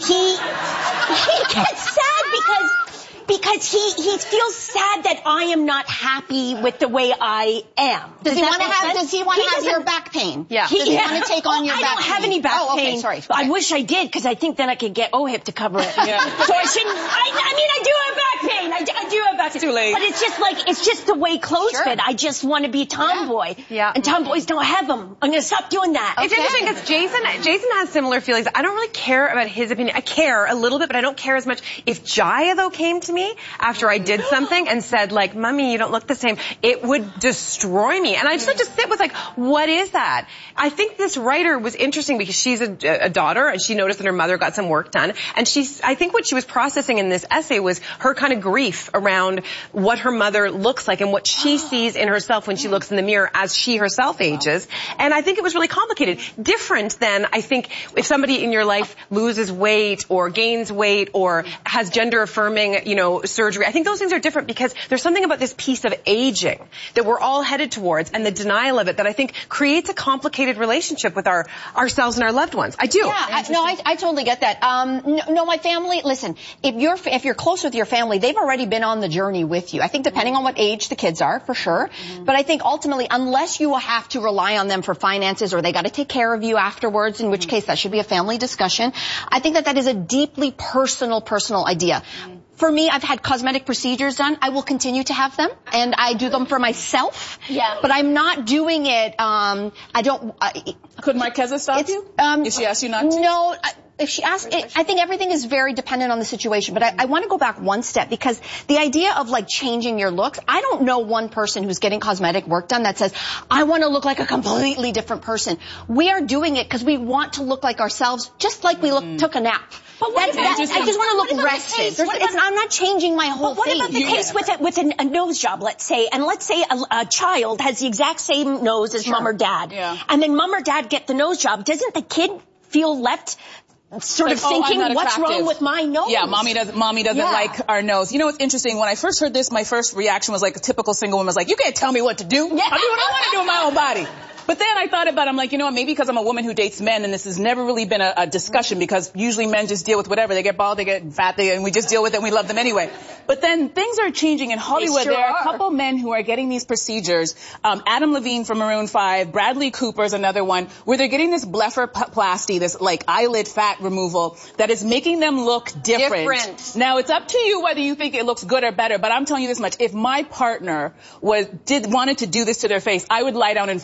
he gets sad because. Because he, he feels sad that I am not happy with the way I am. Does, does he want to have? sense? Does he want to have your back pain? Yeah. Does he yeah. want to take on oh, your I back pain? I don't pain? have any back oh, okay, pain. Sorry. I wish I did, because I think then I could get O H I P to cover it. Yeah. So I shouldn't. I, I mean, I do have back pain. I do, I do have back pain. Too late. But it's just like it's just the way clothes Sure. fit. I just want to be a tomboy. Yeah. And tomboys don't have them. I'm gonna stop doing that. It's okay. interesting because Jason, Jason has similar feelings. I don't really care about his opinion. I care a little bit, but I don't care as much. If Jaya, though, came to me after I did something and said, like, Mummy, you don't look the same, it would destroy me. And I just had to sit with, like, what is that? I think this writer was interesting because she's a, a daughter, and she noticed that her mother got some work done. And she's, I think what she was processing in this essay was her kind of grief around what her mother looks like and what she sees in herself when she looks in the mirror as she herself ages. And I think it was really complicated. Different than, I think, if somebody in your life loses weight or gains weight or has gender affirming, you know, surgery. I think those things are different because there's something about this piece of aging that we're all headed towards and the denial of it that I think creates a complicated relationship with our ourselves and our loved ones. I do. Yeah, I, no, I, I totally get that. Um, no, no, my family, listen, if you're, if you're close with your family, they've already been on the journey with you. I think depending on what age the kids are, for sure. Mm-hmm. But I think ultimately, unless you will have to rely on them for finances or they got to take care of you afterwards, in which mm-hmm. case that should be a family discussion, I think that that is a deeply personal, personal idea. Mm-hmm. For me, I've had cosmetic procedures done. I will continue to have them, and I do them for myself. Yeah. But I'm not doing it. Um, I don't. I, Could Marqueza stop you? Um, if she asked you not to? No. I, if she asked, it, I think everything is very dependent on the situation. But I, I want to go back one step because the idea of like changing your looks, I don't know one person who's getting cosmetic work done that says, I want to look like a completely different person. We are doing it because we want to look like ourselves, just like we look, mm. took a nap. But what that, about, that, I just want to look rested. About, it's, I'm not changing my whole but what thing. What about the yeah. case with, a, with a, a nose job, let's say, and let's say a, a child has the exact same nose as sure. mom or dad, yeah. and then mom or dad get the nose job. Doesn't the kid feel left sort like, of thinking, oh, what's wrong with my nose? Yeah, mommy doesn't, mommy doesn't yeah. like our nose. You know what's interesting? When I first heard this, my first reaction was like a typical single woman was like, you can't tell me what to do. Yeah. I do what I want to do with my own body. But then I thought about it, I'm like, you know what, maybe because I'm a woman who dates men and this has never really been a, a discussion because usually men just deal with whatever. They get bald, they get fat, they, and we just deal with it and we love them anyway. But then things are changing in Hollywood. Sure there are are. a couple men who are getting these procedures. Um, Adam Levine from Maroon five, Bradley Cooper's another one, where they're getting this blepharoplasty, this like eyelid fat removal that is making them look different. Different. Now it's up to you whether you think it looks good or better, but I'm telling you this much. If my partner was, did, wanted to do this to their face, I would lie down in front of their car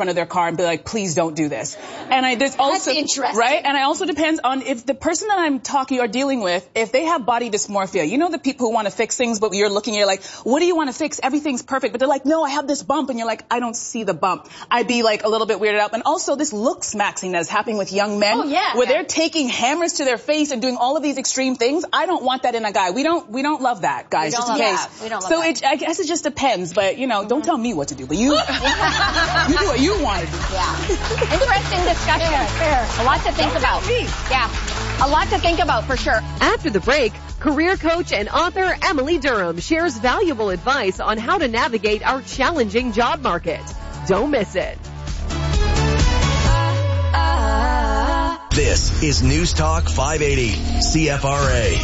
car and be like, please don't do this. And I, there's also, That's interesting. right? And it also depends on if the person that I'm talking or dealing with, if they have body dysmorphia. You know the people who want to fix things, but you're looking, you're like, what do you want to fix? Everything's perfect. But they're like, no, I have this bump. And you're like, I don't see the bump. I'd be like a little bit weirded out. And also this looks maxing that is happening with young men. Oh, yeah. Where yeah. they're taking hammers to their face and doing all of these extreme things. I don't want that in a guy. We don't, we don't love that, guys, We just don't in love case. that. We don't love so that. it, I guess it just depends. But, you know, mm-hmm. don't tell me what to do. But you, you do what you want to do. Yeah. Interesting discussion. Fair, fair. A lot to think about. Yeah. A lot to think about for sure. After the break, career coach and author Emily Durham shares valuable advice on how to navigate our challenging job market. Don't miss it. This is News Talk five eighty, C F R A.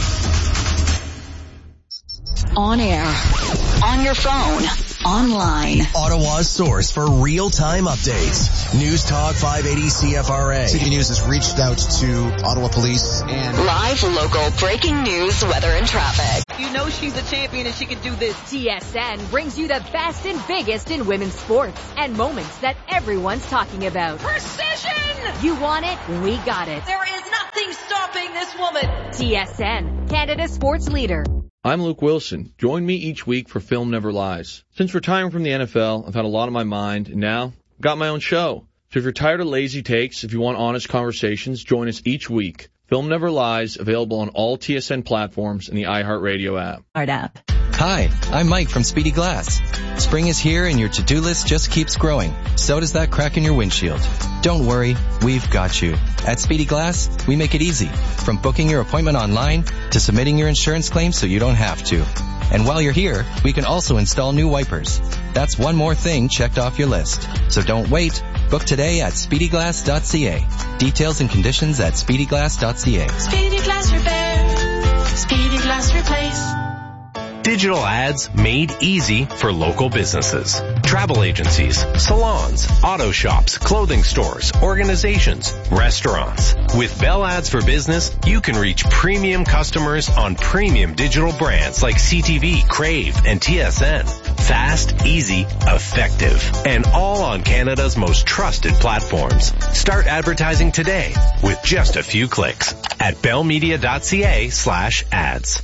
On air, on your phone, online. Ottawa's source for real-time updates. News Talk five eighty C F R A. C T V News has reached out to Ottawa Police and... Live, local, breaking news, weather, and traffic. You know she's a champion and she can do this. T S N brings you the best and biggest in women's sports and moments that everyone's talking about. Precision! You want it? We got it. There is nothing stopping this woman. T S N, Canada's sports leader. I'm Luke Wilson. Join me each week for Film Never Lies. Since retiring from the N F L, I've had a lot on my mind, and now I've got my own show. So if you're tired of lazy takes, if you want honest conversations, join us each week. Film Never Lies, available on all T S N platforms and the iHeartRadio app. Art app. Hi, I'm Mike from Speedy Glass. Spring is here and your to-do list just keeps growing. So does that crack in your windshield. Don't worry, we've got you. At Speedy Glass, we make it easy. From booking your appointment online to submitting your insurance claim so you don't have to. And while you're here, we can also install new wipers. That's one more thing checked off your list. So don't wait. Book today at speedy glass dot c a. Details and conditions at speedy glass dot c a. Speedy Glass Repair. Speedy Glass Replace. Digital ads made easy for local businesses. Travel agencies, salons, auto shops, clothing stores, organizations, restaurants. With Bell Ads for Business, you can reach premium customers on premium digital brands like C T V, Crave, and T S N. Fast, easy, effective, and all on Canada's most trusted platforms. Start advertising today with just a few clicks at bellmedia dot c a slash ads.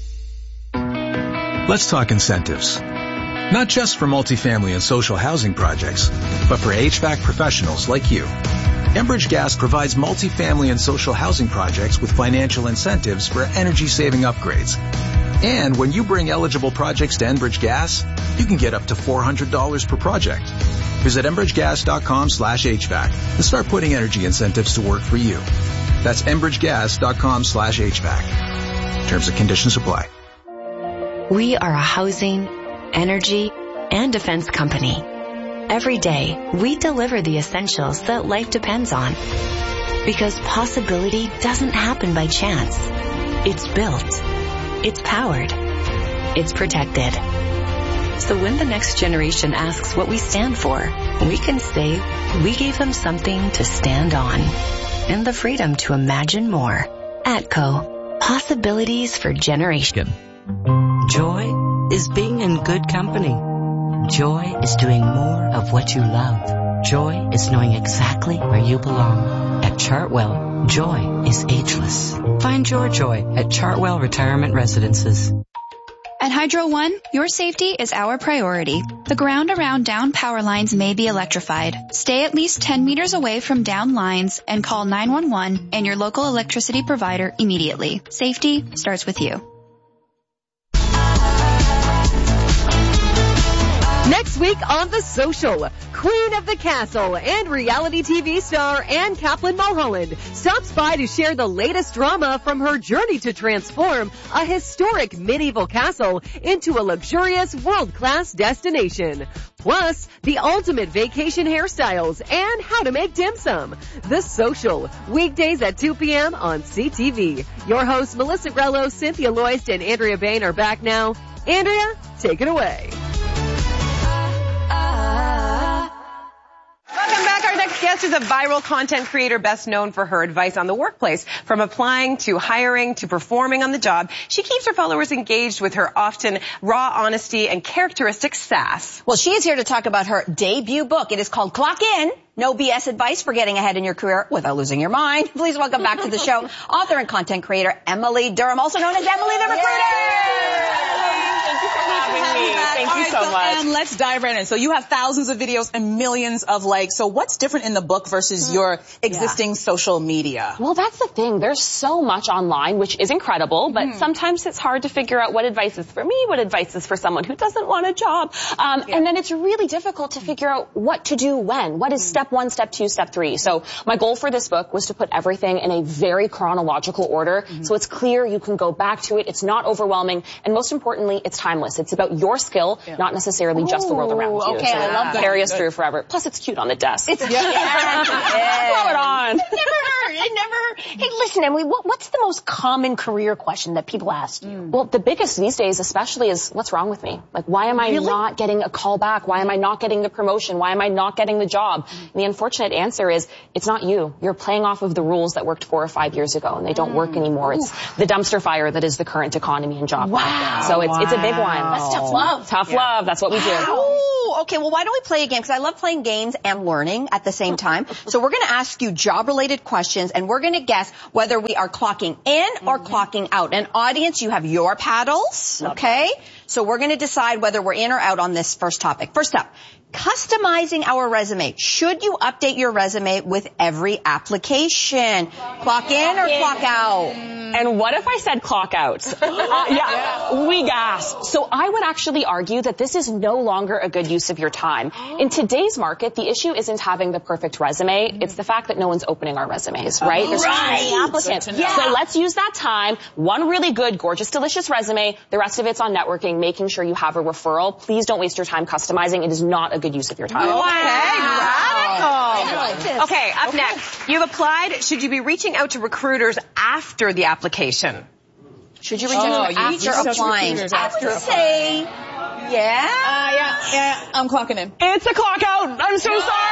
Let's talk incentives. Not just for multifamily and social housing projects, but for H V A C professionals like you. Enbridge Gas provides multifamily and social housing projects with financial incentives for energy-saving upgrades. And when you bring eligible projects to Enbridge Gas, you can get up to four hundred dollars per project. Visit enbridge gas dot com slash H V A C and start putting energy incentives to work for you. That's enbridge gas dot com slash H V A C. Terms and conditions apply. We are a housing, energy, and defense company. Every day, we deliver the essentials that life depends on. Because possibility doesn't happen by chance. It's built. It's powered. It's protected. So when the next generation asks what we stand for, we can say we gave them something to stand on. And the freedom to imagine more. ATCO. Possibilities for generation. Joy is being in good company. Joy is doing more of what you love. Joy is knowing exactly where you belong. At Chartwell, joy is ageless. Find your joy at Chartwell Retirement Residences. At Hydro One, your safety is our priority. The ground around down power lines may be electrified. Stay at least ten meters away from down lines and call nine one one and your local electricity provider immediately. Safety starts with you. Next week on The Social, Queen of the Castle and reality T V star Anne Kaplan Mulholland stops by to share the latest drama from her journey to transform a historic medieval castle into a luxurious world-class destination. Plus, the ultimate vacation hairstyles and how to make dim sum. The Social, weekdays at two p.m. on C T V. Your hosts Melissa Grello, Cynthia Loist, and Andrea Bain are back now. Andrea, take it away. Welcome back. Our next next guest is a viral content creator best known for her advice on the workplace. From applying to hiring to performing on the job, she keeps her followers engaged with her often raw honesty and characteristic sass. Well, she is here to talk about her debut book. It is called Clock In, No B S Advice for Getting Ahead in Your Career Without Losing Your Mind. Please welcome back to the show author and content creator Emily Durham, also known as Emily the Recruiter. Thank you for having me. Thank you so much. And let's dive right in. So you have thousands of videos and millions of likes. So what's different in the book versus your existing yeah. social media? Well, that's the thing. There's so much online, which is incredible, but mm. sometimes it's hard to figure out what advice is for me, what advice is for someone who doesn't want a job. Um, yeah. And then it's really difficult to figure out what to do when. What is step one, step two, step three? So my goal for this book was to put everything in a very chronological order. Mm-hmm. So it's clear you can go back to it. It's not overwhelming. And most importantly, it's timeless. It's about your skill, yeah. not necessarily Ooh, just the world around you. Okay, so I love that. Carry us through forever. Plus, it's cute on the desk. It's yeah. yeah. Throw it on. It never hurt. It never hurt. Hey, listen, Emily, what, what's the most common career question that people ask you? Mm. Well, the biggest these days, especially, is what's wrong with me? Like, why am I really? not getting a call back? Why am I not getting the promotion? Why am I not getting the job? Mm. And the unfortunate answer is, it's not you. You're playing off of the rules that worked four or five years ago, and they don't mm. work anymore. Ooh. It's the dumpster fire that is the current economy and job wow. market. So it's, wow. it's a big one. That's tough love. Tough yeah. love. That's what we do. Ooh, okay, well, why don't we play a game? Because I love playing games and learning at the same time. So we're going to ask you job-related questions, and we're going to guess whether we are clocking in or mm-hmm. clocking out. And audience, you have your paddles, okay? So we're going to decide whether we're in or out on this first topic. First up, customizing our resume. Should you update your resume with every application? Clock in or clock out? And what if I said clock out? Uh, yeah, yeah, we gasped. So I would actually argue that this is no longer a good use of your time. In today's market, the issue isn't having the perfect resume. It's the fact that no one's opening our resumes, right? There's so many applicants. Yeah. So let's use that time. One really good, gorgeous, delicious resume. The rest of it's on networking, making sure you have a referral. Please don't waste your time customizing. It is not a good use of your time. Wow. Okay, radical. Okay, up okay. next. You've applied. Should you be reaching out to recruiters after the application? Should you reach out to them after applying? I would say, yeah. Uh, yeah, yeah, I'm clocking in. It's a clock out. I'm so sorry.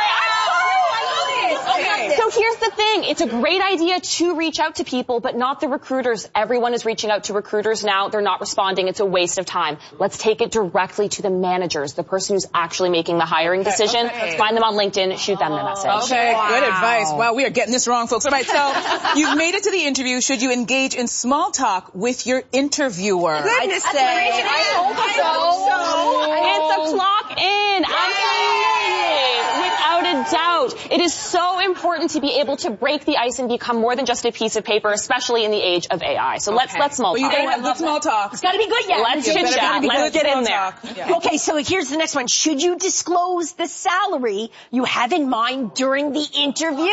Okay. So here's the thing. It's a great idea to reach out to people, but not the recruiters. Everyone is reaching out to recruiters now. They're not responding. It's a waste of time. Let's take it directly to the managers, the person who's actually making the hiring okay, decision. Okay. Let's find them on LinkedIn, shoot them the message. Okay, wow. good advice. Wow, we are getting this wrong, folks. All right, so you've made it to the interview. Should you engage in small talk with your interviewer? Goodness sake. I hope so. It's a clock in. Absolutely. Without a doubt. It is so important to be able to break the ice and become more than just a piece of paper, especially in the age of A I. So okay. let's let's small talk. Well, you gotta have good small talk. It's gotta be good, yeah. Let's chit chat. Let's get in there. Yeah. Okay, so here's the next one. Should you disclose the salary you have in mind during the interview?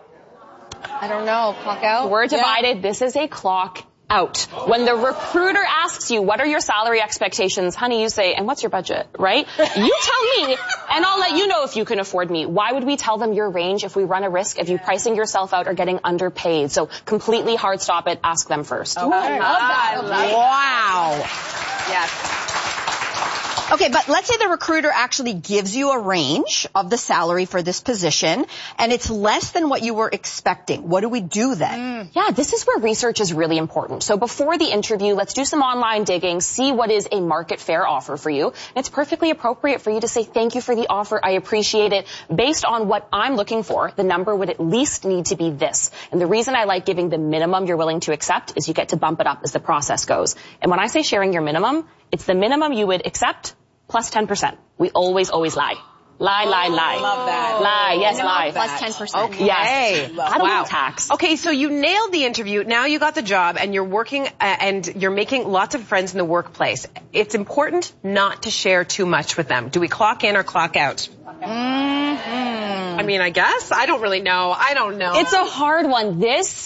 I don't know. Clock out? We're divided. Yeah. This is a clock out. When the recruiter asks you, what are your salary expectations? Honey, you say, and what's your budget, right? You tell me, and I'll let you know if you can afford me. Why would we tell them your range if we run a risk of you pricing yourself out or getting underpaid? So completely hard stop it. Ask them first. Okay. I love that. I love wow. Yes. Okay, but let's say the recruiter actually gives you a range of the salary for this position, and it's less than what you were expecting. What do we do then? Mm. Yeah, this is where research is really important. So before the interview, let's do some online digging, see what is a market fair offer for you. And it's perfectly appropriate for you to say, thank you for the offer, I appreciate it. Based on what I'm looking for, the number would at least need to be this. And the reason I like giving the minimum you're willing to accept is you get to bump it up as the process goes. And when I say sharing your minimum, it's the minimum you would accept plus ten percent. We always, always lie. Lie, lie, lie. I love that. Lie, yes, love lie. That. Plus ten percent. Okay. Yes. I don't wow. want tax. Okay, so you nailed the interview. Now you got the job and you're working uh, and you're making lots of friends in the workplace. It's important not to share too much with them. Do we clock in or clock out? Mm-hmm. I mean, I guess. I don't really know. I don't know. It's a hard one. This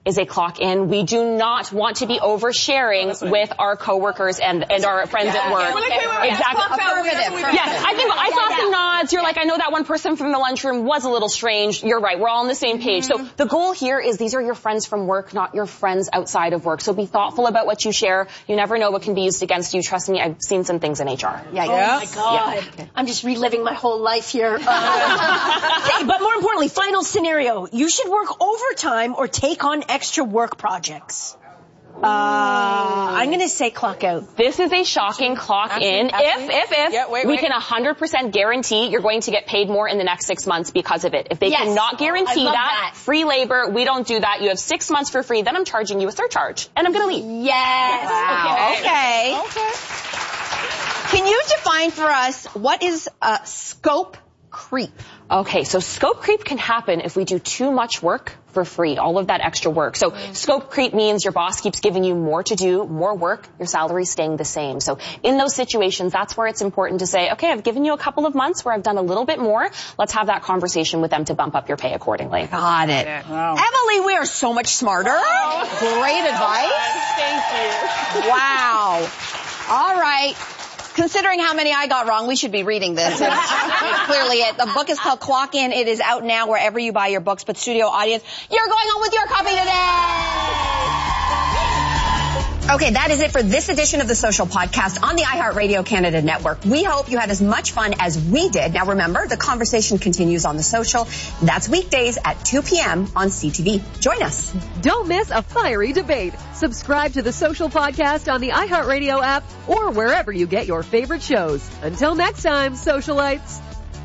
is a clock in. We do not want to be oversharing with our coworkers and, and our friends yeah, at work. Yeah, wait, wait, wait, exactly. Affirmative. Yes, I think I saw yeah, some yeah. nods. You're like, I know that one person from the lunchroom was a little strange. You're right. We're all on the same page. Mm-hmm. So the goal here is these are your friends from work, not your friends outside of work. So be thoughtful about what you share. You never know what can be used against you. Trust me, I've seen some things in H R. Yeah. Oh my God. Yeah. Okay. I'm just reliving my whole life here. Uh, okay, but more importantly, final scenario. You should work overtime or take on extra work projects. Uh, I'm going to say clock out. This is a shocking clock absolutely, in. Absolutely. If, if, if yeah, wait, we wait. can one hundred percent guarantee you're going to get paid more in the next six months because of it. If they yes. cannot guarantee that, that, free labor, we don't do that. You have six months for free, then I'm charging you a surcharge. And I'm going to leave. Yes. Wow. Okay. okay. okay. Can you define for us what is uh, scope creep? Okay, so scope creep can happen if we do too much work for free, all of that extra work. So mm. scope creep means your boss keeps giving you more to do, more work, your salary's staying the same. So in those situations, that's where it's important to say, okay, I've given you a couple of months where I've done a little bit more. Let's have that conversation with them to bump up your pay accordingly. Got it. Wow. Emily, we are so much smarter. Wow. Great advice. Thank you. Wow. All right. Considering how many I got wrong, we should be reading this. It's, it's clearly it. The book is called Clock In. It is out now wherever you buy your books. But studio audience, you're going home with your copy today. Okay, that is it for this edition of the Social Podcast on the iHeartRadio Canada Network. We hope you had as much fun as we did. Now remember, the conversation continues on the Social. That's weekdays at two p.m. on C T V. Join us. Don't miss a fiery debate. Subscribe to the Social Podcast on the iHeartRadio app or wherever you get your favorite shows. Until next time, socialites.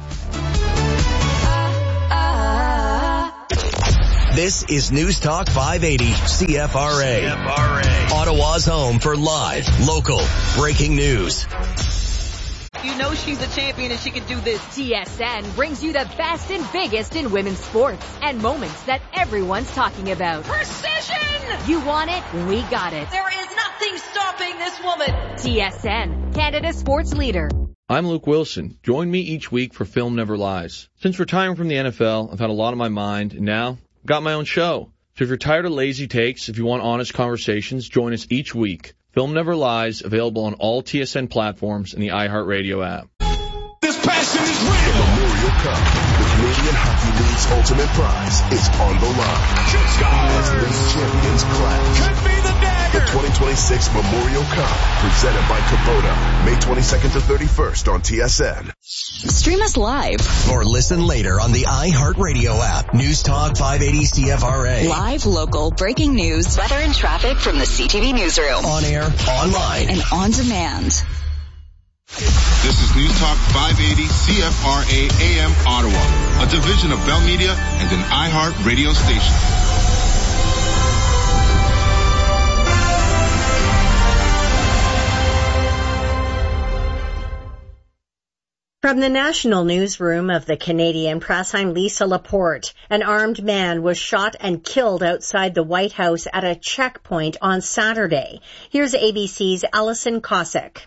This is News Talk five eighty C F R A. C F R A. Ottawa's home for live, local, breaking news. You know she's a champion and she can do this. T S N brings you the best and biggest in women's sports and moments that everyone's talking about. Precision! You want it? We got it. There is nothing stopping this woman. T S N, Canada's sports leader. I'm Luke Wilson. Join me each week for Film Never Lies. Since retiring from the N F L, I've had a lot on my mind, and now I've got my own show. So if you're tired of lazy takes, if you want honest conversations, join us each week. Film Never Lies, available on all T S N platforms and the iHeartRadio app. This passion is real. The Memorial Cup, the Canadian Hockey League's ultimate prize, is on the line. As league champions clash. Could be the dagger. The twenty twenty-six Memorial Cup, presented by Kubota, May twenty-second to thirty-first on T S N. Stream us live or listen later on the iHeartRadio app. News Talk five eighty C F R A. Live, local, breaking news, weather and traffic from the C T V newsroom. On air, online, and on demand. This is News Talk five eighty C F R A A M Ottawa, a division of Bell Media and an iHeart radio station. From the national newsroom of the Canadian Press, I'm Lisa Laporte. An armed man was shot and killed outside the White House at a checkpoint on Saturday. Here's A B C's Alison Cossack.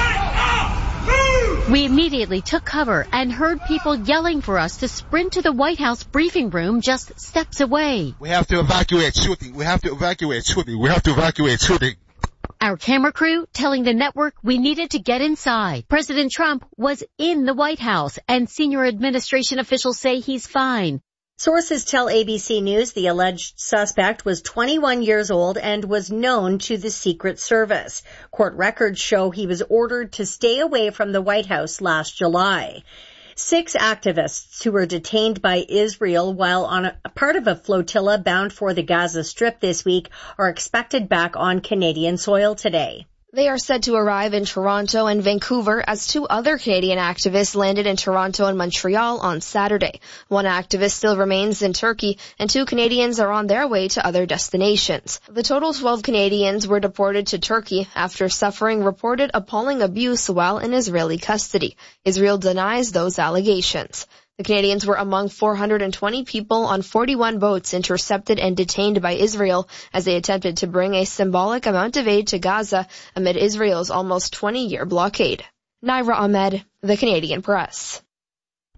We immediately took cover and heard people yelling for us to sprint to the White House briefing room just steps away. We have to evacuate shooting. We have to evacuate shooting. We have to evacuate shooting. Our camera crew telling the network we needed to get inside. President Trump was in the White House and senior administration officials say he's fine. Sources tell A B C News the alleged suspect was twenty-one years old and was known to the Secret Service. Court records show he was ordered to stay away from the White House last July. Six activists who were detained by Israel while on a, a part of a flotilla bound for the Gaza Strip this week are expected back on Canadian soil today. They are said to arrive in Toronto and Vancouver as two other Canadian activists landed in Toronto and Montreal on Saturday. One activist still remains in Turkey and two Canadians are on their way to other destinations. The total twelve Canadians were deported to Turkey after suffering reported appalling abuse while in Israeli custody. Israel denies those allegations. The Canadians were among four hundred twenty people on forty-one boats intercepted and detained by Israel as they attempted to bring a symbolic amount of aid to Gaza amid Israel's almost twenty-year blockade. Naira Ahmed, The Canadian Press.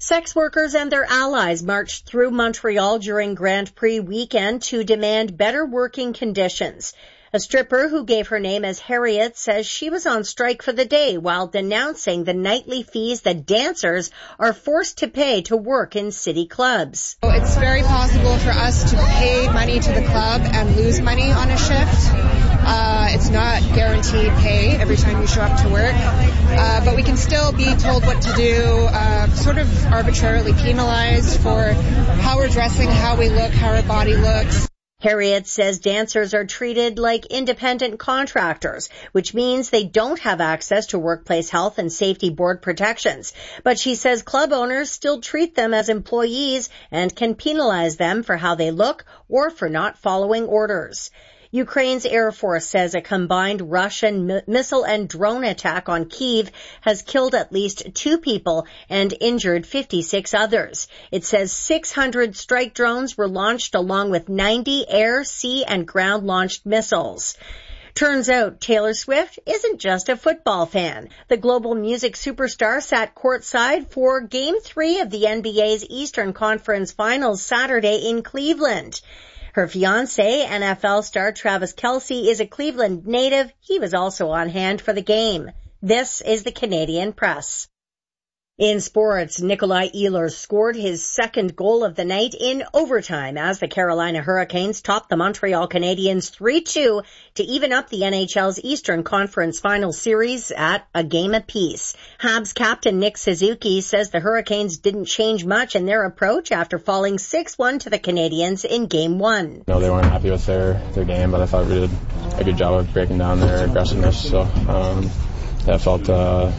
Sex workers and their allies marched through Montreal during Grand Prix weekend to demand better working conditions. A stripper who gave her name as Harriet says she was on strike for the day while denouncing the nightly fees that dancers are forced to pay to work in city clubs. It's very possible for us to pay money to the club and lose money on a shift. Uh, it's not guaranteed pay every time you show up to work, uh, but we can still be told what to do, uh, sort of arbitrarily penalized for how we're dressing, how we look, how our body looks. Harriet says dancers are treated like independent contractors, which means they don't have access to workplace health and safety board protections. But she says club owners still treat them as employees and can penalize them for how they look or for not following orders. Ukraine's Air Force says a combined Russian mi- missile and drone attack on Kyiv has killed at least two people and injured fifty-six others. It says six hundred strike drones were launched along with ninety air, sea, and ground-launched missiles. Turns out Taylor Swift isn't just a football fan. The global music superstar sat courtside for Game three of the N B A's Eastern Conference Finals Saturday in Cleveland. Her fiancé, N F L star Travis Kelce, is a Cleveland native. He was also on hand for the game. This is the Canadian Press. In sports, Nikolai Ehlers scored his second goal of the night in overtime as the Carolina Hurricanes topped the Montreal Canadiens three two to even up the N H L's Eastern Conference Final Series at a game apiece. Habs captain Nick Suzuki says the Hurricanes didn't change much in their approach after falling six one to the Canadiens in Game one. No, they weren't happy with their, their game, but I thought we did a good job of breaking down their aggressiveness. So um, that felt... Uh,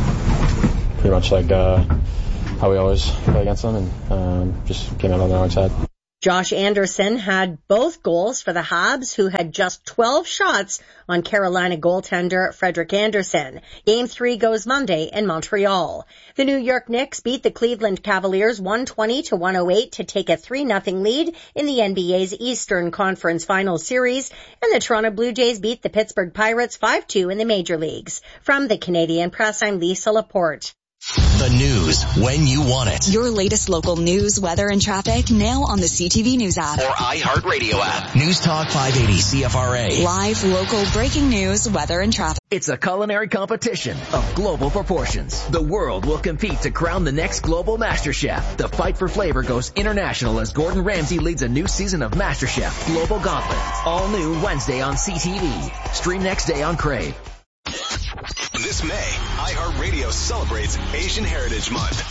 pretty much like uh, how we always play against them, and um, just came out on the wrong side. Josh Anderson had both goals for the Habs, who had just twelve shots on Carolina goaltender Frederik Andersen. Game three goes Monday in Montreal. The New York Knicks beat the Cleveland Cavaliers one twenty to one oh eight to take a three nothing lead in the N B A's Eastern Conference Final Series, and the Toronto Blue Jays beat the Pittsburgh Pirates five two in the major leagues. From the Canadian Press, I'm Lisa Laporte. The news when you want it. Your latest local news, weather, and traffic now on the C T V News app. Or iHeartRadio app. News Talk five eighty C F R A. Live, local, breaking news, weather, and traffic. It's a culinary competition of global proportions. The world will compete to crown the next global master chef. The fight for flavor goes international as Gordon Ramsay leads a new season of MasterChef Global Gauntlet. All new Wednesday on C T V. Stream next day on Crave. This May, iHeartRadio celebrates Asian Heritage Month.